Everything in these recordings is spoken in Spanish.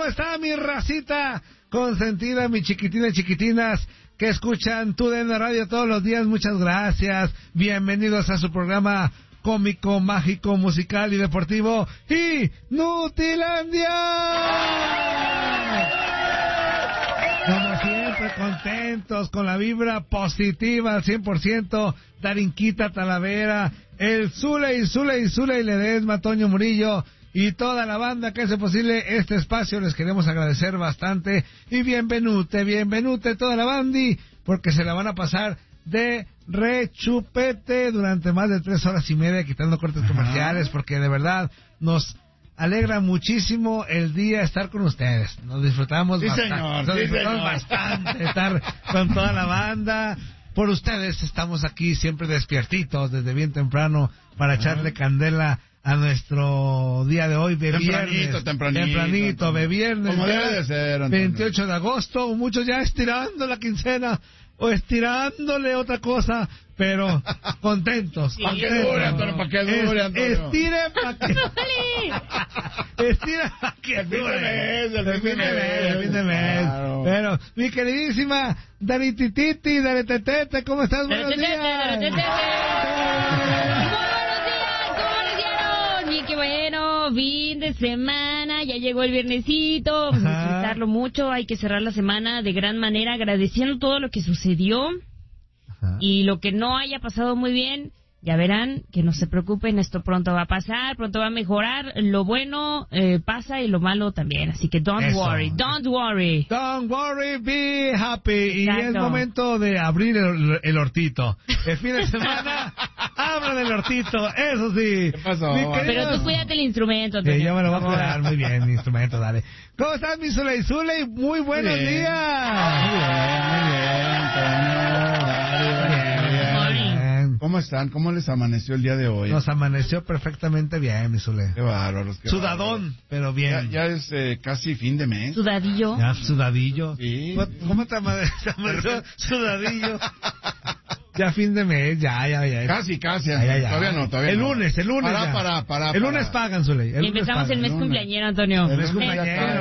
está mi racita consentida, mi chiquitina y chiquitinas que escuchan TUDN Radio todos los días? Muchas gracias. Bienvenidos a su programa cómico, mágico, musical y deportivo, Inutilandia. Como siempre, contentos, con la vibra positiva al 100%, Darinquita Talavera, el Zule Ledesma, Toño Murillo y toda la banda que hace posible este espacio. Les queremos agradecer bastante y bienvenute toda la bandi, porque se la van a pasar de rechupete durante más de 3 horas y media, quitando cortes comerciales, porque de verdad nos alegra muchísimo el día estar con ustedes. Nos disfrutamos bastante estar con toda la banda. Por ustedes estamos aquí siempre despiertitos desde bien temprano para echarle candela a nuestro día de hoy, tempranito, de viernes, como debe de ser, Antonio. 28 de agosto, muchos ya estirando la quincena o estirándole otra cosa, pero contentos. ¿Para qué dure, Antonio? Estire para que estira para que dure. El fin de mes. Claro. Pero, mi queridísima Daritititi, Daretetete, ¿cómo estás? Buenos días. Qué bueno, fin de semana, ya llegó el viernesito, vamos a disfrutarlo mucho, hay que cerrar la semana de gran manera, agradeciendo todo lo que sucedió. Y lo que no haya pasado muy bien, ya verán, que no se preocupen, esto pronto va a pasar, pronto va a mejorar, lo bueno pasa y lo malo también, así que don't worry, be happy. Exacto. Y es momento de abrir el hortito. El fin de semana, abran el hortito, eso sí. ¿Qué pasó? Pero tú cuídate el instrumento. Sí, yo me lo voy a cuidar muy bien, mi instrumento, dale. ¿Cómo estás, mi Zuley? Muy buenos días. Muy bien, Toño. ¿Cómo están? ¿Cómo les amaneció el día de hoy? Nos amaneció perfectamente bien, mi Zule. Qué bárbaros. Sudadón, pero bien. Ya es casi fin de mes. Sudadillo. Ya, sudadillo. Sí. ¿Cómo te amaneció? Sudadillo. Ya fin de mes, ya. Casi. Ya. Todavía no. El lunes. Para. El lunes pagan, Zule. Y empezamos el mes cumpleañero, Antonio. El mes cumpleañero.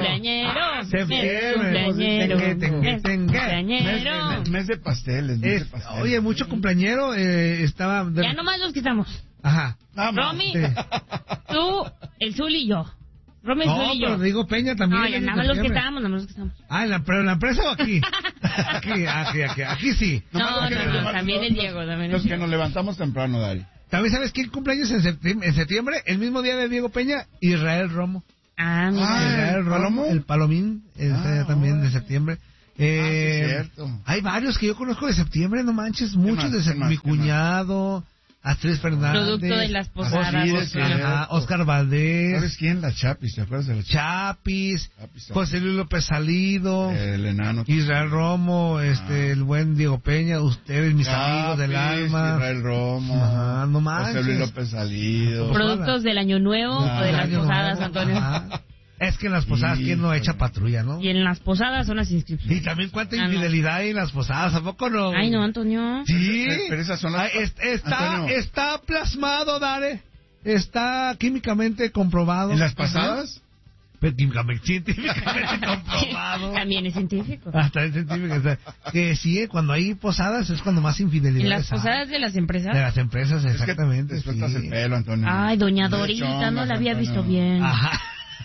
Mes de pasteles. Oye, mucho cumpleañero. Ya nomás los quitamos. Ajá. Romy, tú, el Zul y yo. Romy, el Zul y yo. Pero digo Peña también. No, ya nada más los quitamos. ¿Pero en la empresa o aquí? Aquí sí. No, también el Diego. Los que nos levantamos temprano, Dari. ¿También sabes quién cumpleaños en septiembre? El mismo día de Diego Peña, Israel Romo. Mira. Israel Romo, el Palomín, también de septiembre. Cierto. Hay varios que yo conozco de septiembre, no manches, muchos de septiembre. Mi cuñado, Astrid Fernández. Producto de las posadas. Oscar Valdés. ¿Sabes quién? La Chapis, ¿te acuerdas de la Chapis? José Luis López Salido. El enano. Israel Romo, el buen Diego Peña, ustedes, mis amigos del alma. Israel Romo. Ajá, no manches. José Luis López Salido. Productos del Año Nuevo o de las posadas, Antonio. Ajá. Es que en las posadas, ¿quién no echa patrulla, no? Y en las posadas son las inscripciones. Y también cuánta infidelidad hay en las posadas, ¿a poco no? Ay, no, Antonio. Sí. Pero esas son las... Está plasmado, Dare. Está químicamente comprobado. ¿En las pasadas? Científicamente comprobado. También es científico. Hasta es científico. O sea, que sí, cuando hay posadas es cuando más infidelidad. ¿En las posadas de las empresas? De las empresas, exactamente. Es que te sueltas el pelo, Antonio. Ay, doña Dorita, no la había visto bien. Ajá.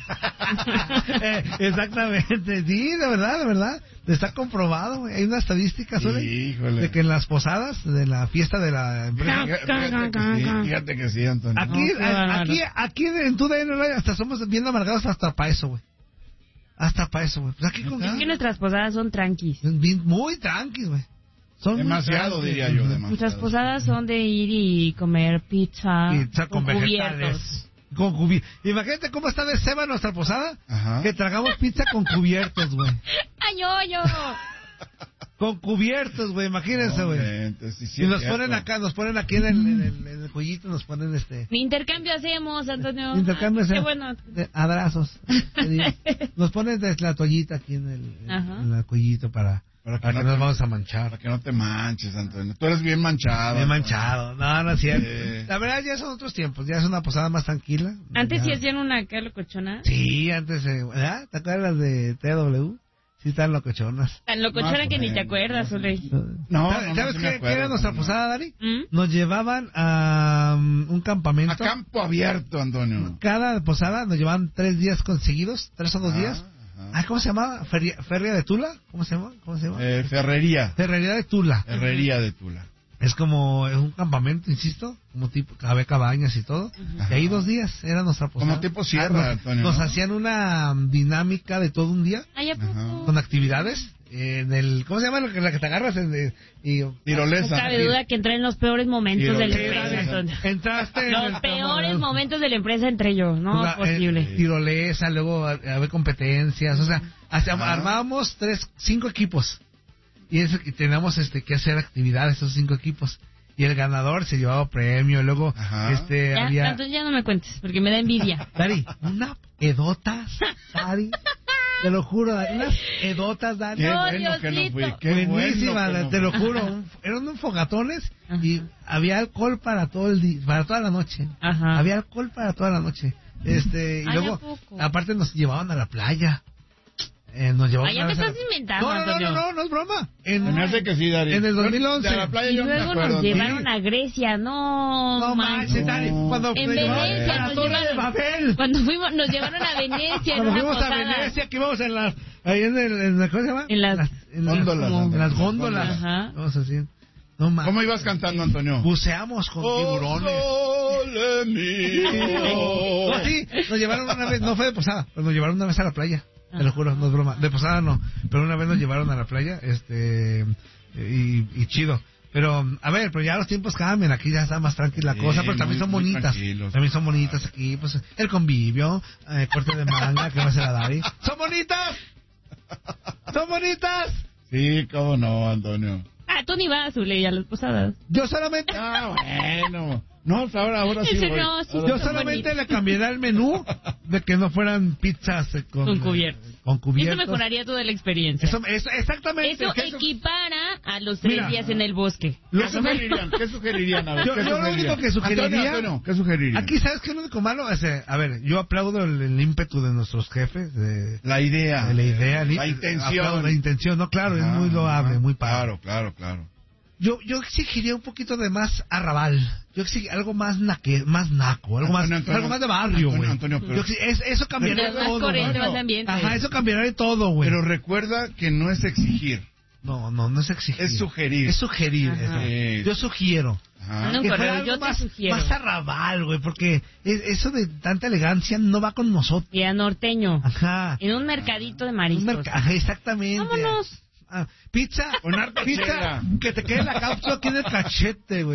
Exactamente, sí, de verdad, está comprobado, güey. Hay una estadística de que en las posadas de la fiesta de la empresa, fíjate que sí, Antonio. Aquí en TUDN hasta somos bien amargados hasta para eso, güey. Hasta para eso, güey. Pues aquí es que nuestras posadas son tranquis. Muy tranquis, güey. Demasiado, diría yo, demasiado. Nuestras posadas son de ir y comer pizza con vegetales. Imagínate cómo está de ceba nuestra posada. Ajá. Que tragamos pizza con cubiertos, güey. ¡Ay, yo! Con cubiertos, güey, imagínense, güey. Sí, y nos ponen aquí en el cuellito, nos ponen Intercambio hacemos, Antonio. Qué bueno. Abrazos. Nos ponen la toallita aquí en el cuellito para ¿Para qué nos vamos a manchar? Para que no te manches, Antonio. Tú eres bien manchado. Bien manchado. No es cierto. La verdad, ya son otros tiempos. Ya es una posada más tranquila. ¿Antes ya. sí hacían una acá locochona? Sí, antes. ¿Verdad? ¿Te acuerdas de TW? Sí, están locochonas. Tan locochona que ni te acuerdas, Ulrich. ¿Sabes qué era nuestra posada, Dari? Nos llevaban a un campamento. A campo abierto, Antonio. Cada posada nos llevaban 3 días conseguidos, 3 o 2 días. ¿Cómo se llamaba? ¿Feria de Tula? ¿Cómo se llama? Ferrería. Ferrería de Tula. Ferrería de Tula. Es como un campamento, insisto, como tipo, había cabañas y todo. Y ahí 2 días era nuestra posada. Como tipo sierra, Antonio. Nos hacían una dinámica de todo un día. Con actividades. ¿Cómo se llama la que te agarras? Tirolesa. No cabe duda que entré en los peores momentos de la empresa. Entraste los peores momentos de la empresa entre ellos, no es posible. Tirolesa, luego había competencias, o sea, armábamos 5 equipos y teníamos que hacer actividades esos 5 equipos. Y el ganador se llevaba premio, luego había... Entonces ya no me cuentes, porque me da envidia. Dari, una edota, Dari, te lo juro, unas edotas, Dari. Qué bueno que no fui, qué buenísima, bueno te lo juro. Eran unos fogatones y había alcohol para todo el día, para toda la noche. Ajá. Había alcohol para toda la noche. Y luego, aparte nos llevaban a la playa. Nos llevaban ya me estás inventando, Antonio. No es broma. Me hace que sí, Dari. En el 2011. De la playa y yo luego me acuerdo, nos llevaron a Grecia, no manches, Dari. Cuando en Venecia nos llevaron a Babel. Cuando fuimos, nos llevaron a Venecia. Cuando fuimos a Venecia, que íbamos ahí ¿cómo se llama? En las góndolas. En las góndolas. Ajá. Vamos así. No manches. ¿Cómo ibas cantando, Antonio? Buceamos con tiburones. Sole mío. No, sí, nos llevaron una vez, no fue de posada, pero nos llevaron una vez a la playa. Te lo juro, no es broma. De posada no, pero una vez nos llevaron a la playa, y chido. Pero, a ver, pero ya los tiempos cambian, aquí ya está más tranquila la cosa, pero también son bonitas. También son bonitas aquí, pues, el convivio, corte de manga, que va a ser a Dari. ¡Son bonitas! ¡Son bonitas! Sí, cómo no, Antonio. Tú ni vas, Zule, a las posadas. Yo solamente... bueno. No, ahora sí voy. No, sí, yo solamente le cambiaría el menú de que no fueran pizzas con cubiertos. Eso mejoraría toda la experiencia. Eso exactamente. Eso equipara a los 3 días en el bosque. ¿Qué sugerirían? A ver, yo lo único que sugeriría... Antonio, ¿qué sugeriría? Aquí, ¿sabes qué es lo único malo? A ver, yo aplaudo el ímpetu de nuestros jefes. La idea. La intención. La intención, no, claro, es muy loable, muy padre. Claro. Yo exigiría un poquito de más arrabal. Yo exigiría algo más naco, algo más de barrio, güey. Eso cambiaría todo. Más ambiente. Ajá, eso cambiaría todo, güey. Pero recuerda que no es exigir. No es exigir. Es sugerir. Yo sugiero. Que fuera algo más arrabal, güey, porque eso de tanta elegancia no va con nosotros. Y a norteño. Ajá. En un mercadito de mariscos. Exactamente. Vámonos. Pizza, que te quede la cápsula aquí en el cachete, güey.